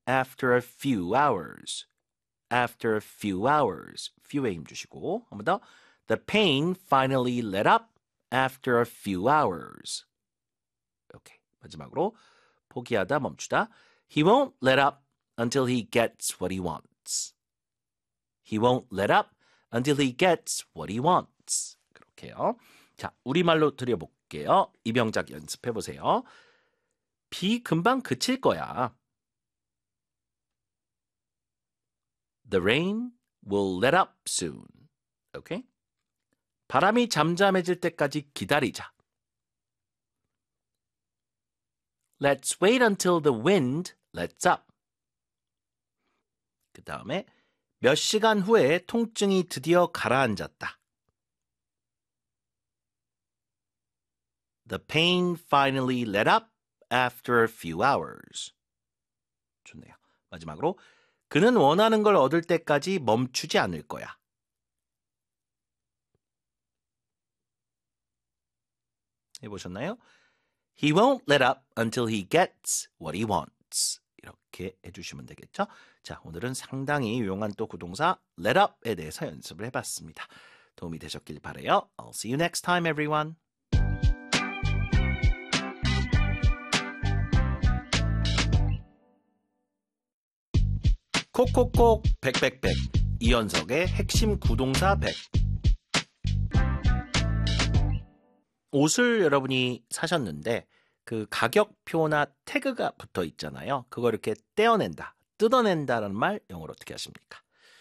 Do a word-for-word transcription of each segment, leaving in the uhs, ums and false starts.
after a few hours. After a few hours. few에 힘 주시고 한 번 더. The pain finally let up after a few hours. 오케이. 마지막으로 포기하다 멈추다. He won't let up until he gets what he wants. He won't let up until he gets what he wants. 그렇게요. 자, 우리말로 드려볼게요. 이병작 연습해보세요. 비 금방 그칠 거야. The rain will let up soon. 오케이? 바람이 잠잠해질 때까지 기다리자. Let's wait until the wind lets up. 그 다음에 몇 시간 후에 통증이 드디어 가라앉았다. The pain finally let up after a few hours. 좋네요. 마지막으로 그는 원하는 걸 얻을 때까지 멈추지 않을 거야. 해보셨나요? He won't let up until he gets what he wants. 이렇게 해주시면 되겠죠? 자, 오늘은 상당히 유용한 또 구동사 let up에 대해서 연습을 해봤습니다. 도움이 되셨길 바라요. I'll see you next time, everyone. 콕콕콕 백백백 이연석의 핵심 구동사 백. 옷을 여러분이 사셨는데 그 가격표나 태그가 붙어 있잖아요. 그거 이렇게 떼어낸다, 뜯어낸다라는 말 영어로 어떻게 하십니까?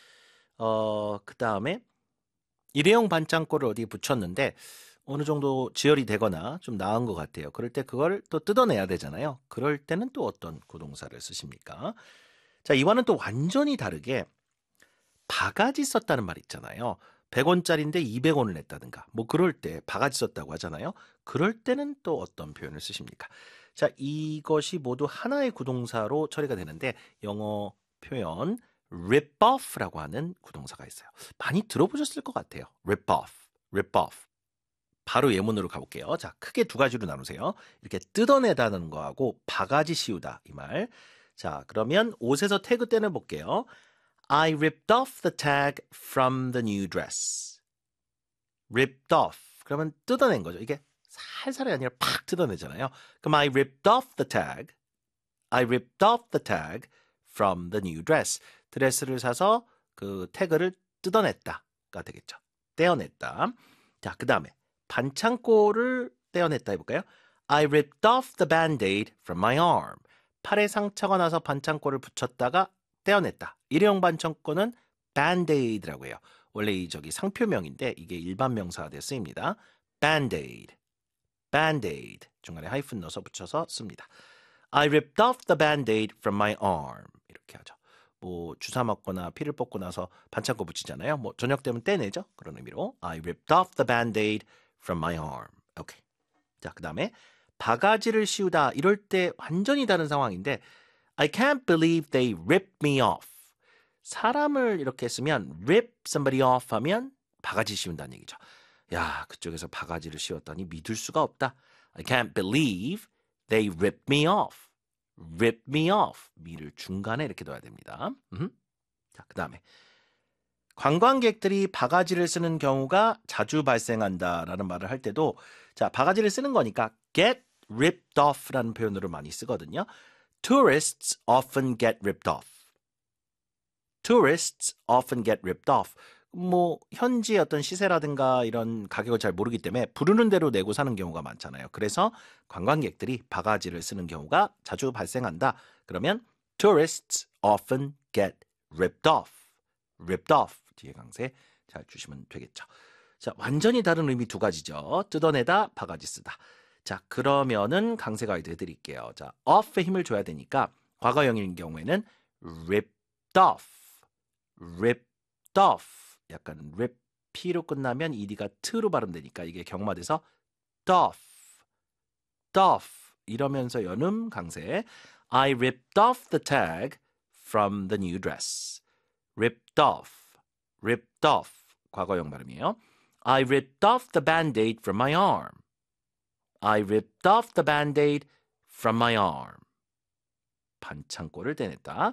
어, 그 다음에 일회용 반창고를 어디에 붙였는데 어느 정도 지혈이 되거나 좀 나은 것 같아요. 그럴 때 그걸 또 뜯어내야 되잖아요. 그럴 때는 또 어떤 구동사를 쓰십니까? 자, 이와는 또 완전히 다르게 바가지 썼다는 말 있잖아요. 백 원짜리인데 이백 원을 냈다든가 뭐 그럴 때 바가지 썼다고 하잖아요. 그럴 때는 또 어떤 표현을 쓰십니까? 자, 이것이 모두 하나의 구동사로 처리가 되는데 영어 표현 rip off라고 하는 구동사가 있어요. 많이 들어보셨을 것 같아요. rip off, rip off. 바로 예문으로 가볼게요. 자, 크게 두 가지로 나누세요. 이렇게 뜯어내다는 거하고 바가지 씌우다 이 말. 자, 그러면 옷에서 태그 떼는 볼게요. I ripped off the tag from the new dress. ripped off. 그러면 뜯어낸 거죠. 이게 살살이 아니라 팍 뜯어내잖아요. 그럼 I ripped off the tag. I ripped off the tag from the new dress. 드레스를 사서 그 태그를 뜯어냈다가 되겠죠. 떼어냈다. 자, 그 다음에 반창고를 떼어냈다 해볼까요? I ripped off the band-aid from my arm. 팔에 상처가 나서 반창고를 붙였다가 떼어냈다. 일회용 반창고는 band-aid라고 해요. 원래 이 저기 상표명인데 이게 일반 명사가 쓰입니다. band-aid, band-aid 중간에 하이픈 넣어서 붙여서 씁니다. I ripped off the band-aid from my arm. 이렇게 하죠. 뭐 주사 맞거나 피를 뽑고 나서 반창고 붙이잖아요. 뭐 저녁 되면 떼내죠. 그런 의미로 I ripped off the band-aid from my arm. 오케이. 자, 그 다음에 바가지를 씌우다 이럴 때 완전히 다른 상황인데 I can't believe they ripped me off. 사람을 이렇게 쓰면 rip somebody off 하면 바가지 씌운다는 얘기죠. 야, 그쪽에서 바가지를 씌웠다니 믿을 수가 없다. I can't believe they ripped me off. rip me off. 미를 중간에 이렇게 넣어야 됩니다. 음흠. 자, 그 다음에 관광객들이 바가지를 쓰는 경우가 자주 발생한다라는 말을 할 때도 자, 바가지를 쓰는 거니까 get ripped off라는 표현으로 많이 쓰거든요. Tourists often get ripped off. Tourists often get ripped off. 뭐 현지 어떤 시세라든가 이런 가격을 잘 모르기 때문에 부르는 대로 내고 사는 경우가 많잖아요. 그래서 관광객들이 바가지를 쓰는 경우가 자주 발생한다. 그러면 tourists often get ripped off. ripped off 뒤에 강세 잘 주시면 되겠죠. 자, 완전히 다른 의미 두 가지죠. 뜯어내다, 바가지 쓰다. 자, 그러면은 강세 가이드 해드릴게요. 자, off에 힘을 줘야 되니까 과거형인 경우에는 ripped off, ripped off. 약간 rip, p로 끝나면 ed가 t로 발음되니까 이게 경마돼서 doff, doff 이러면서 연음 강세. I ripped off the tag from the new dress. ripped off, ripped off 과거형 발음이에요. I ripped off the band-aid from my arm. I ripped off the band-aid from my arm. 반창고를 떼냈다.